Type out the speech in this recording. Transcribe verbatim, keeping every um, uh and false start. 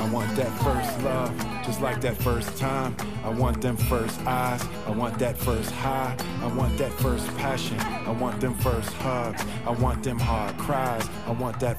I want that first love, just like that first time. I want them first eyes, I want that first high. I want that first passion, I want them first hugs. I want them hard cries, I want that